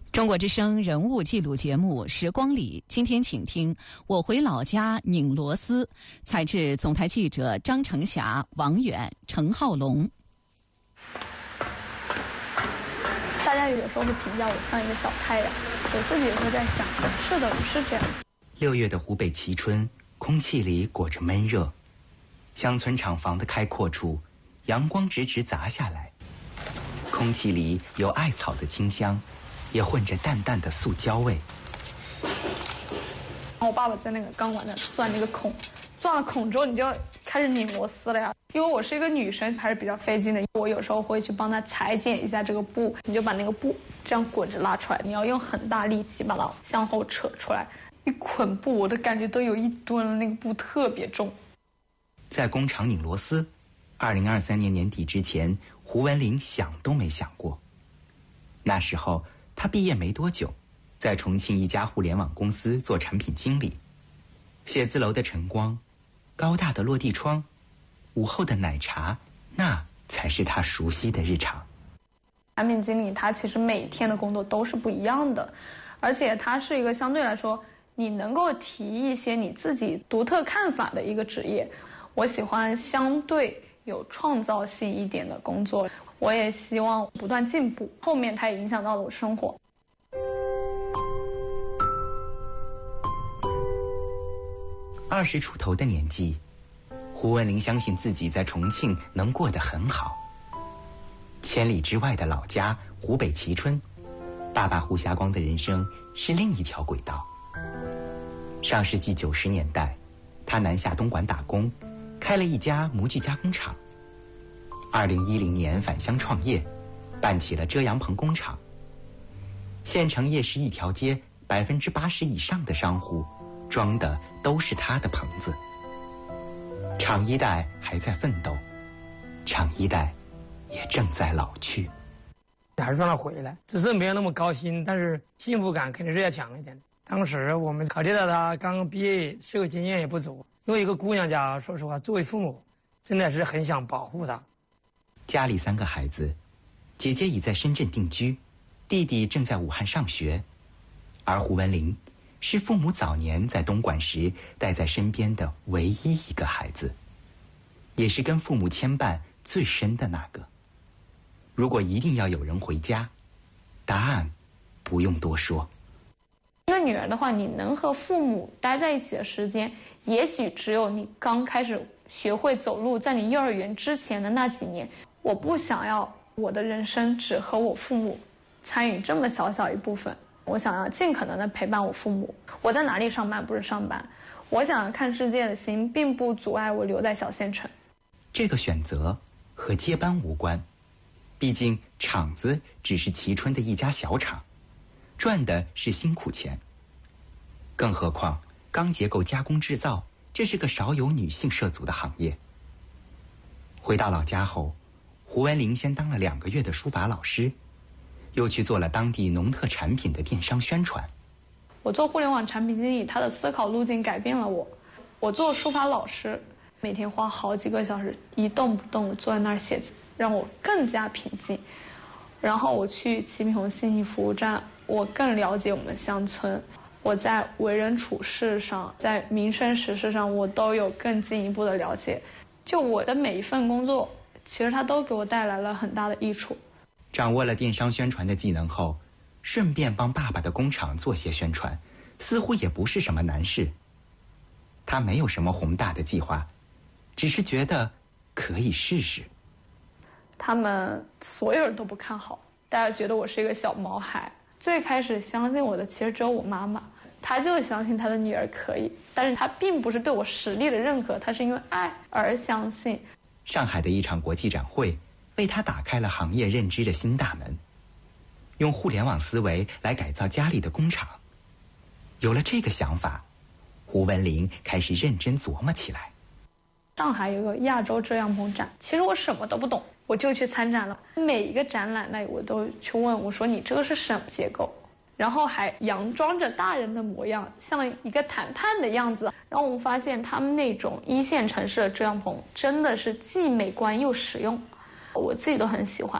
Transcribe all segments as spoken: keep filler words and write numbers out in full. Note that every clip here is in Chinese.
中国之声人物记录节目《时光里》，今天请听我回老家拧螺丝，采自总台记者张成霞、王远、程浩龙。 大家有时候会评价我像一个小太阳，我自己也会在想，是的，我是这样。 六月的湖北蕲春，空气里裹着闷热，乡村厂房的开阔处，阳光直直砸下来，空气里有艾草的清香，也混着淡淡的塑胶味。 我爸爸在那个钢管那钻那个孔，钻了孔之后你就开始拧螺丝了呀。因为我是一个女生，还是比较费劲的，我有时候会去帮她裁剪一下这个布，你就把那个布这样滚着拉出来，你要用很大力气把它向后扯出来，一捆布我的感觉都有一吨了，那个布特别重。 在工厂拧螺丝，二零二三年年底之前，胡文林想都没想过。那时候他毕业没多久，在重庆一家互联网公司做产品经理。写字楼的晨光，高大的落地窗，午后的奶茶，那才是他熟悉的日常。 产品经理他其实每天的工作都是不一样的，而且他是一个相对来说你能够提一些你自己独特看法的一个职业。我喜欢相对有创造性一点的工作，我也希望不断进步，后面它也影响到了我生活。 二十出头的年纪，胡文林相信自己在重庆能过得很好。千里之外的老家湖北蕲春，爸爸胡霞光的人生是另一条轨道。上世纪九十年代，他南下东莞打工，开了一家模具加工厂。二零一零年返乡创业，办起了遮阳棚工厂。县城夜市一条街，百分之八十以上的商户装的都是他的棚子。厂一代还在奋斗，厂一代也正在老去。 还是让他回来，只是没有那么高兴，但是幸福感肯定是要强一点的。当时我们考虑到他刚刚毕业，社会经验也不足，因为一个姑娘家，说实话，作为父母，真的是很想保护她。 家里三个孩子，姐姐已在深圳定居，弟弟正在武汉上学，而胡文林是父母早年在东莞时带在身边的唯一一个孩子，也是跟父母牵绊最深的那个。如果一定要有人回家，答案不用多说。 一个女儿的话，你能和父母待在一起的时间，也许只有你刚开始学会走路，在你幼儿园之前的那几年。我不想要我的人生只和我父母参与这么小小一部分，我想要尽可能的陪伴我父母。我在哪里上班不是上班，我想要看世界的心并不阻碍我留在小县城。 这个选择和接班无关，毕竟厂子只是蕲春的一家小厂，赚的是辛苦钱。更何况钢结构加工制造，这是个少有女性涉足的行业。回到老家后，胡文林先当了两个月的书法老师，又去做了当地农特产品的电商宣传。 我做互联网产品经理，他的思考路径改变了我。我做书法老师，每天花好几个小时一动不动地坐在那儿写字，让我更加平静。然后我去齐平红信息服务站，我更了解我们乡村。我在为人处事上，在民生实事上，我都有更进一步的了解。就我的每一份工作，其实它都给我带来了很大的益处。 掌握了电商宣传的技能后，顺便帮爸爸的工厂做些宣传，似乎也不是什么难事。他没有什么宏大的计划，只是觉得可以试试。 他们所有人都不看好，大家觉得我是一个小毛孩。最开始相信我的其实只有我妈妈，她就相信她的女儿可以，但是她并不是对我实力的认可，她是因为爱而相信。 上海的一场国际展会为他打开了行业认知的新大门，用互联网思维来改造家里的工厂。有了这个想法，胡文林开始认真琢磨起来。 上海有个亚洲遮阳棚展，其实我什么都不懂，我就去参展了。每一个展览呢，我都去问我说你这个是什么结构，然后还佯装着大人的模样，像一个谈判的样子。然后我们发现他们那种一线城市的遮阳棚真的是既美观又实用，我自己都很喜欢。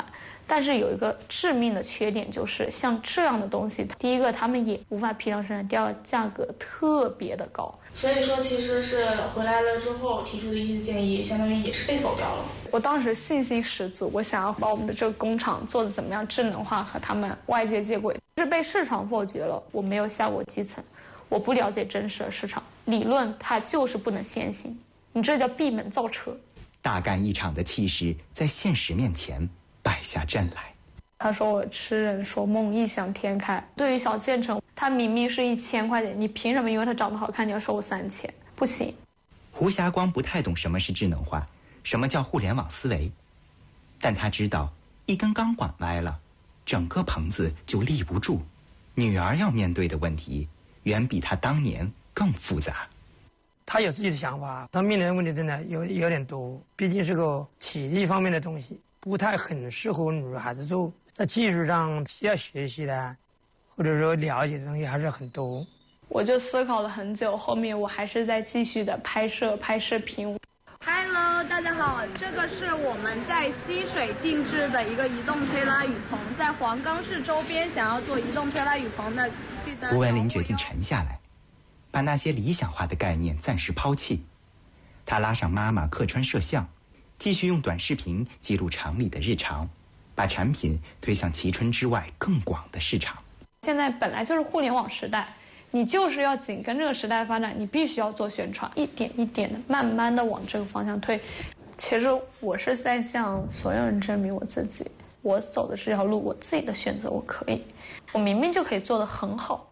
但是有一个致命的缺点，就是像这样的东西，第一个他们也无法批量生产，第二个价格特别的高。 所以说其实是回来了之后提出的一些建议，相当于也是被否掉了。 我当时信心十足，我想要把我们的这个工厂做的怎么样智能化，和他们外界接轨，是被市场否决了。我没有下过基层，我不了解真实的市场，理论它就是不能先行，你这叫闭门造车。 大干一场的气势在现实面前败下阵来。 他说我痴人说梦，异想天开。对于小县城，他明明是一千块钱，你凭什么因为他长得好看你要收我三千？不行。 胡霞光不太懂什么是智能化，什么叫互联网思维，但他知道一根钢管歪了，整个棚子就立不住。女儿要面对的问题远比他当年更复杂。 他有自己的想法，他面临的问题真的有有点多，毕竟是个体力方面的东西，不太很适合女孩子做。在技术上需要学习的，或者说了解的东西还是很多。 我就思考了很久，后面我还是在继续的拍摄拍视频。 Hello， 大家好，这个是我们在溪水定制的一个移动推拉雨棚，在黄冈市周边想要做移动推拉雨棚的，记得。 胡文林决定沉下来，把那些理想化的概念暂时抛弃。他拉上妈妈客串摄像，继续用短视频记录厂里的日常，把产品推向蕲春之外更广的市场。 现在本来就是互联网时代，你就是要紧跟这个时代发展，你必须要做宣传，一点一点的慢慢的往这个方向推。其实我是在向所有人证明我自己，我走的这条路，我自己的选择我可以，我明明就可以做得很好。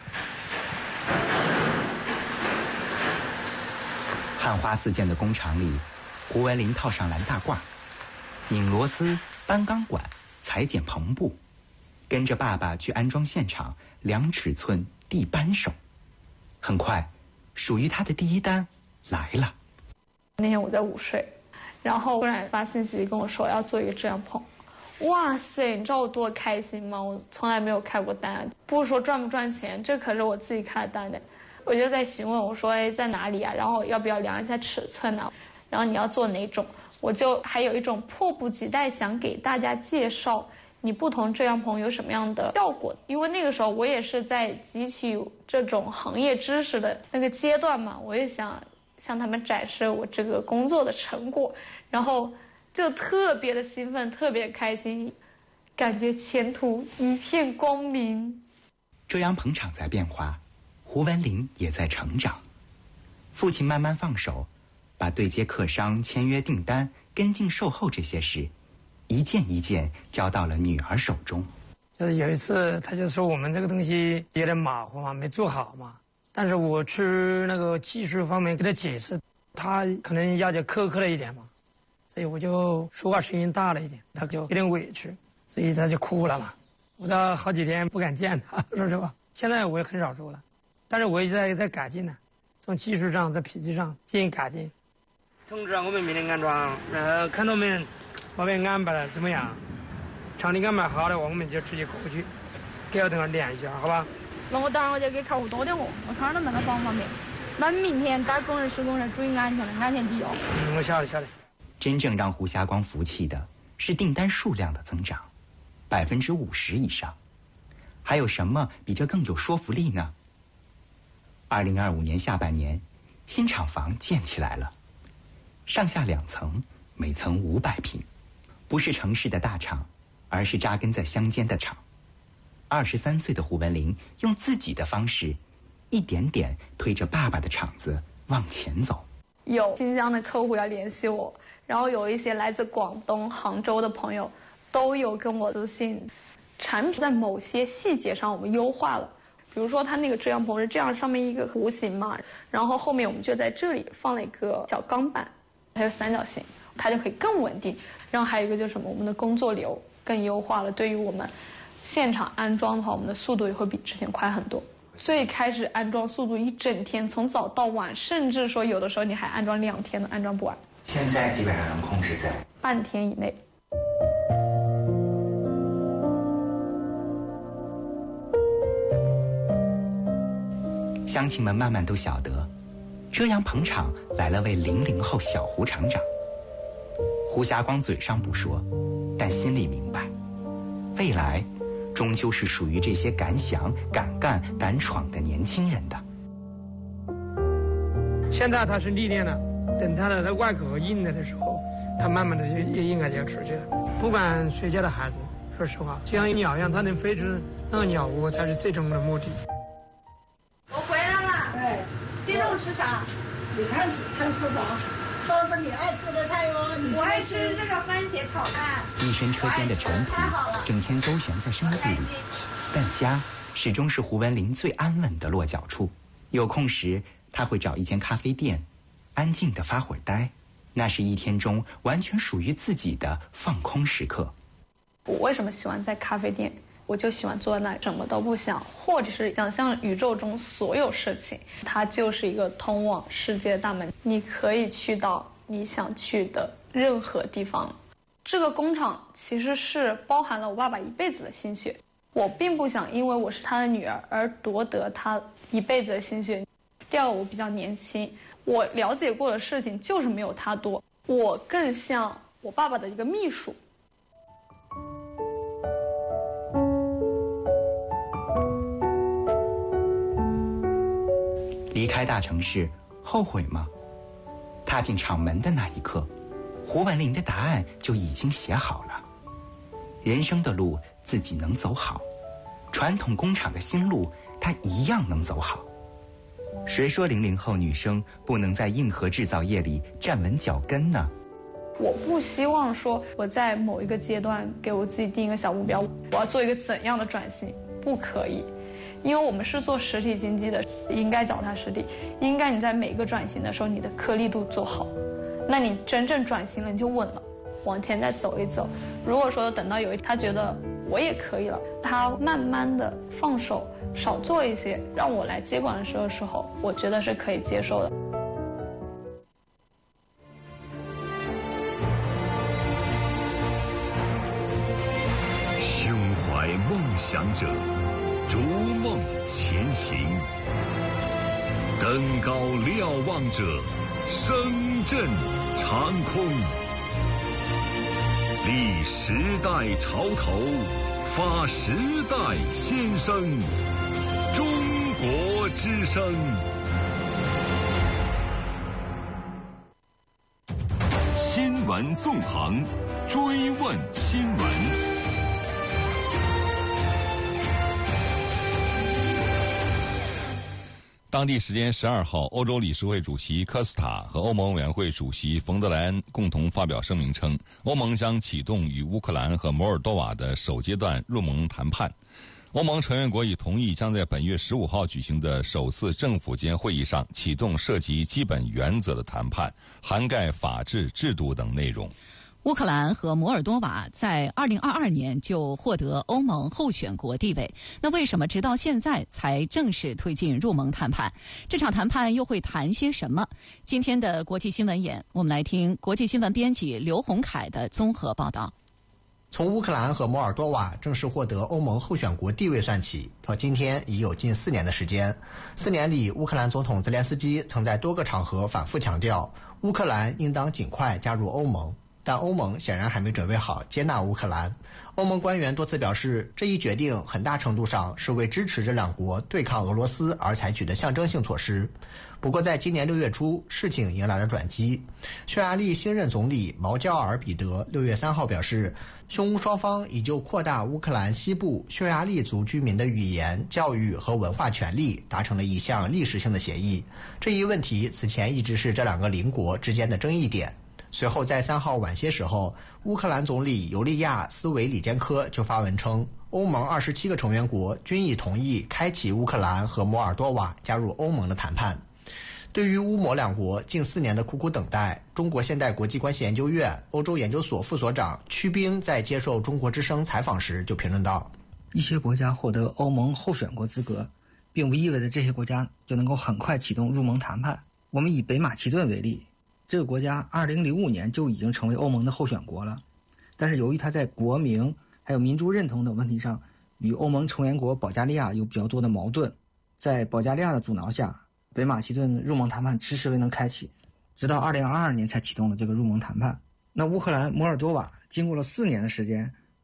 汉花四溅的工厂里，胡文林套上蓝大褂，拧螺丝、搬钢管、裁剪棚布，跟着爸爸去安装现场量尺寸、递扳手。很快，属于他的第一单来了。 那天我在午睡，然后突然发信息跟我说要做一个遮阳棚。哇塞，你知道我多开心吗？我从来没有开过单，不是说赚不赚钱，这可是我自己开的单的。我就在询问我说，哎，在哪里啊？然后要不要量一下尺寸呢？然后你要做哪种？我就还有一种迫不及待想给大家介绍你不同遮阳棚有什么样的效果，因为那个时候我也是在汲取这种行业知识的那个阶段嘛，我也想向他们展示我这个工作的成果，然后就特别的兴奋，特别开心，感觉前途一片光明。 遮阳棚厂在变化，胡文林也在成长。父亲慢慢放手，把对接客商、签约订单、跟进售后这些事一件一件交到了女儿手中。 就是有一次他就说我们这个东西有点马虎嘛，没做好嘛，但是我去那个技术方面给他解释，他可能要求苛刻了一点嘛，所以我就说话声音大了一点，他就有点委屈，所以他就哭了嘛。我到好几天不敢见他，说实话。现在我也很少说了，但是我一直在在改进呢，从技术上在脾气上进行改进。通知我们明天安装，然后看到我们那边安排的怎么样，场地安排好的话，我们就直接过去，给我等会儿联系一下，好吧？ 那我当然我就给客户多点货，我看他们那个方不方便。那明天打工人施工人注意安全了，安全第一哦。 嗯，我晓得晓得。 真正让胡霞光服气的是订单数量的增长，百分之五十以上。还有什么比这更有说服力呢？二零二五年下半年，新厂房建起来了，上下两层，每层五百平，不是城市的大厂，而是扎根在乡间的厂。二十三岁的胡文林用自己的方式，一点点推着爸爸的厂子往前走。 有新疆的客户要联系我，然后有一些来自广东、杭州的朋友，都有跟我私信。产品在某些细节上我们优化了，比如说它那个遮阳棚是这样，上面一个弧形嘛，然后后面我们就在这里放了一个小钢板，它是三角形，它就可以更稳定。然后还有一个就是什么，我们的工作流更优化了，对于我们现场安装的话，我们的速度也会比之前快很多。所以开始安装速度一整天，从早到晚，甚至说有的时候你还安装两天都安装不完。 现在基本上能控制在半天以内。 乡亲们慢慢都晓得，遮阳棚厂来了位零零后小胡厂长。胡霞光嘴上不说，但心里明白。 未来终究是属于这些敢想敢干敢闯的年轻人的。 现在他是历练了，等他的外壳硬了的时候，他慢慢的就也应该就要出去了。不管谁家的孩子，说实话，就像鸟一样，它能飞出那个鸟窝才是最终的目的。 我回来了。 哎， 今中午吃啥？ 你看看吃啥，都是你爱吃的菜哦。你我爱吃这个番茄炒蛋。 一身车间的陈皮整天周旋在生活里，但家始终是胡文林最安稳的落脚处。有空时，他会找一间咖啡店，安静地发会儿呆，那是一天中完全属于自己的放空时刻。 我为什么喜欢在咖啡店？我就喜欢坐在那里什么都不想，或者是想象宇宙中所有事情，它就是一个通往世界的大门，你可以去到你想去的任何地方。这个工厂其实是包含了我爸爸一辈子的心血，我并不想因为我是他的女儿而夺得他一辈子的心血。第二，我比较年轻，我了解过的事情就是没有他多，我更像我爸爸的一个秘书。 离开大城市，后悔吗？踏进厂门的那一刻，胡文林的答案就已经写好了。人生的路自己能走好，传统工厂的新路他一样能走好。谁说零零后女生不能在硬核制造业里站稳脚跟呢？ 我不希望说我在某一个阶段给我自己定一个小目标，我要做一个怎样的转型，不可以。因为我们是做实体经济的，应该脚踏实地，应该你在每个转型的时候，你的颗粒度做好，那你真正转型了，你就稳了，往前再走一走。如果说等到有一他觉得我也可以了，他慢慢的放手，少做一些，让我来接管的时候时候，我觉得是可以接受的。 胸怀梦想者，逐梦前行，登高瞭望者，声震长空。立时代潮头，发时代先声，中国之声。新闻纵横，追问新闻。当地时间十二号，欧洲理事会主席科斯塔和欧盟委员会主席冯德莱恩共同发表声明称，欧盟将启动与乌克兰和摩尔多瓦的首阶段入盟谈判。欧盟成员国已同意将在本月十五号举行的首次政府间会议上启动涉及基本原则的谈判，涵盖法治、制度等内容。 乌克兰和摩尔多瓦在二零二二年就获得欧盟候选国地位，那为什么直到现在才正式推进入盟谈判？这场谈判又会谈些什么？今天的国际新闻眼，我们来听国际新闻编辑刘洪凯的综合报道。 从乌克兰和摩尔多瓦正式获得欧盟候选国地位算起，到今天已有近四年的时间。四年里，乌克兰总统泽连斯基曾在多个场合反复强调，乌克兰应当尽快加入欧盟。但欧盟显然还没准备好接纳乌克兰。欧盟官员多次表示，这一决定很大程度上是为支持这两国对抗俄罗斯而采取的象征性措施。不过在今年六月初，事情迎来了转机。匈牙利新任总理毛焦尔彼得六月三号表示，匈乌双方已就扩大乌克兰西部匈牙利族居民的语言、教育和文化权利达成了一项历史性的协议。这一问题此前一直是这两个邻国之间的争议点。随后在三号晚些时候，乌克兰总理尤利亚斯维里坚科就发文称，欧盟二十七个成员国均已同意开启乌克兰和摩尔多瓦加入欧盟的谈判。对于乌摩两国近四年的苦苦等待，中国现代国际关系研究院欧洲研究所副所长曲冰在接受中国之声采访时就评论道， 一些国家获得欧盟候选国资格，并不意味着这些国家就能够很快启动入盟谈判。我们以北马其顿为例，这个国家二零零五年就已经成为欧盟的候选国了，但是由于它在国名还有民族认同等问题上与欧盟成员国保加利亚有比较多的矛盾，在保加利亚的阻挠下，北马其顿入盟谈判迟迟未能开启，直到二零二二年才启动了这个入盟谈判。那乌克兰摩尔多瓦经过了四年的时间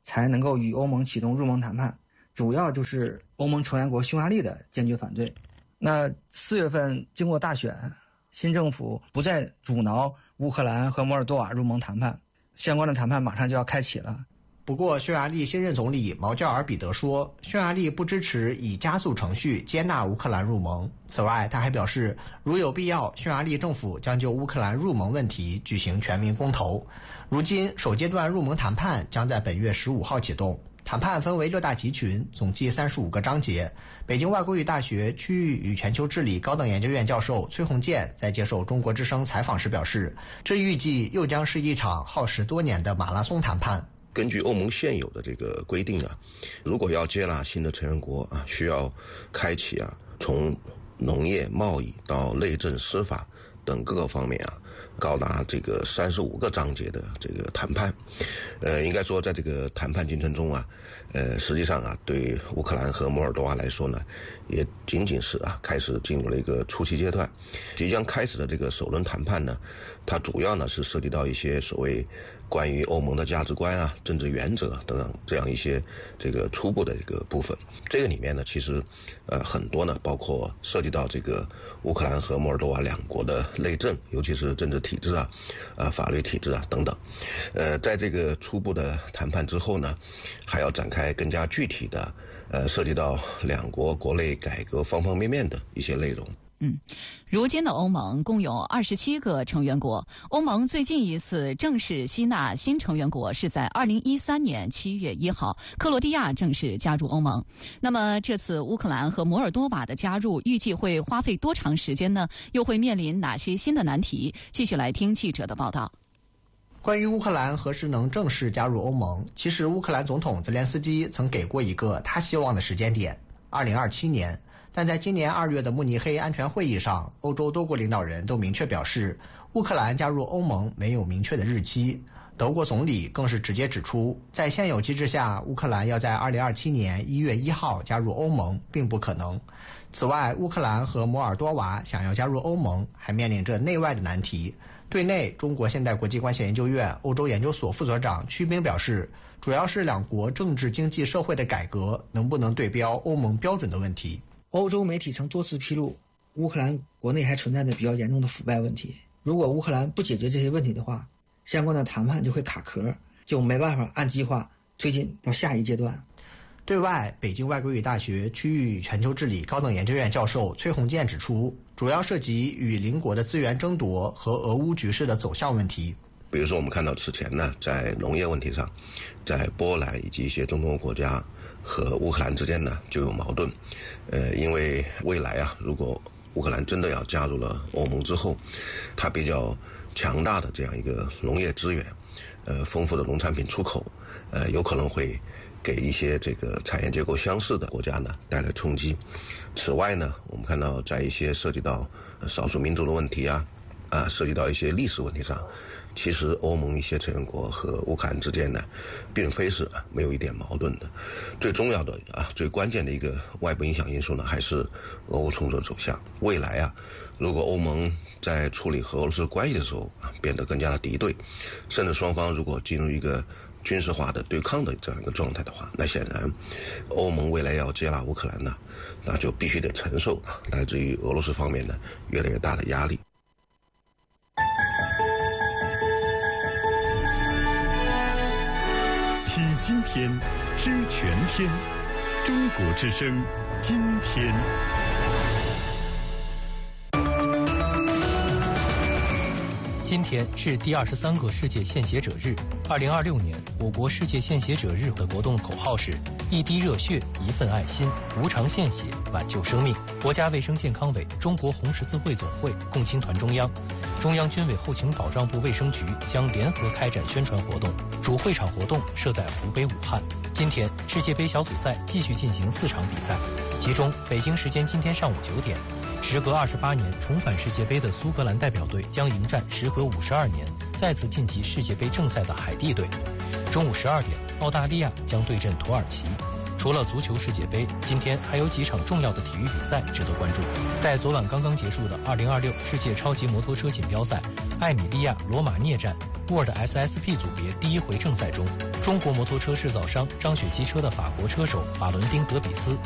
才能够与欧盟启动入盟谈判，主要就是欧盟成员国匈牙利的坚决反对。那四月份经过大选，新政府不再阻挠乌克兰和摩尔多瓦入盟谈判，相关的谈判马上就要开启了。 不过，匈牙利新任总理毛教尔彼得说，匈牙利不支持以加速程序接纳乌克兰入盟。此外，他还表示，如有必要，匈牙利政府将就乌克兰入盟问题举行全民公投。如今，首阶段入盟谈判将在本月十五号启动。谈判分为六大集群，总计三十五个章节。北京外国语大学区域与全球治理高等研究院教授崔洪建在接受中国之声采访时表示，这预计又将是一场耗时多年的马拉松谈判。 根据欧盟现有的这个规定啊，如果要接纳新的成员国啊，需要开启啊从农业、贸易到内政、司法等各个方面啊，高达这个三十五个章节的这个谈判。呃，应该说在这个谈判进程中啊，呃，实际上啊，对乌克兰和摩尔多瓦来说呢，也仅仅是啊开始进入了一个初期阶段。即将开始的这个首轮谈判呢，它主要呢是涉及到一些所谓关于欧盟的价值观啊、政治原则等等这样一些这个初步的一个部分。这个里面呢，其实呃很多呢，包括涉及到这个乌克兰和摩尔多瓦两国的内政，尤其是政治体制啊、呃法律体制啊等等。呃，在这个初步的谈判之后呢，还要展开更加具体的呃涉及到两国国内改革方方面面的一些内容。 嗯，如今的欧盟共有二十七个成员国。欧盟最近一次正式吸纳新成员国是在二零一三年七月一号，克罗地亚正式加入欧盟。那么这次乌克兰和摩尔多瓦的加入，预计会花费多长时间呢？又会面临哪些新的难题？继续来听记者的报道。 关于乌克兰何时能正式加入欧盟，其实乌克兰总统泽连斯基曾给过一个他希望的时间点，二零二七年。但在今年二月的慕尼黑安全会议上，欧洲多国领导人都明确表示，乌克兰加入欧盟没有明确的日期。德国总理更是直接指出，在现有机制下，乌克兰要在二零二七年一月一号加入欧盟并不可能。此外，乌克兰和摩尔多瓦想要加入欧盟，还面临着内外的难题。对内，中国现代国际关系研究院欧洲研究所副所长曲斌表示，主要是两国政治、经济、社会的改革能不能对标欧盟标准的问题。 欧洲媒体曾多次披露，乌克兰国内还存在着比较严重的腐败问题。如果乌克兰不解决这些问题的话，相关的谈判就会卡壳，就没办法按计划推进到下一阶段。 对外，北京外国语大学区域与全球治理高等研究院教授崔洪建指出，主要涉及与邻国的资源争夺和俄乌局势的走向问题。 比如说，我们看到此前呢，在农业问题上，在波兰以及一些中东国家和乌克兰之间呢就有矛盾。呃，因为未来啊，如果乌克兰真的要加入了欧盟之后，它比较强大的这样一个农业资源，呃，丰富的农产品出口，呃，有可能会给一些这个产业结构相似的国家呢带来冲击。此外呢，我们看到在一些涉及到少数民族的问题啊，啊，涉及到一些历史问题上，其实欧盟一些成员国和乌克兰之间呢，并非是没有一点矛盾的。最重要的啊，最关键的一个外部影响因素呢，还是俄乌冲突的走向。未来啊，如果欧盟在处理和俄罗斯关系的时候啊，变得更加的敌对，甚至双方如果进入一个军事化的对抗的这样一个状态的话，那显然欧盟未来要接纳乌克兰呢，那就必须得承受啊来自于俄罗斯方面的越来越大的压力。 听今天，知全天，中国之声，今天。 今天是第二十三个世界献血者日。二零二六年，我国世界献血者日的活动口号是“一滴热血，一份爱心，无偿献血，挽救生命”。国家卫生健康委、中国红十字会总会、共青团中央、中央军委后勤保障部卫生局将联合开展宣传活动。主会场活动设在湖北武汉。今天，世界杯小组赛继续进行四场比赛，其中北京时间今天上午九点。时隔二十八年重返世界杯的苏格兰代表队将迎战时隔五十二年再次晋级世界杯正赛的海地队。中午十二点，澳大利亚将对阵土耳其。 除了足球世界杯，今天还有几场重要的体育比赛值得关注。在昨晚刚刚结束的二零二六世界超级摩托车锦标赛艾米利亚罗马涅站 World S S P 组别第一回正赛中，中国摩托车制造商张雪机车的法国车手法伦丁德比斯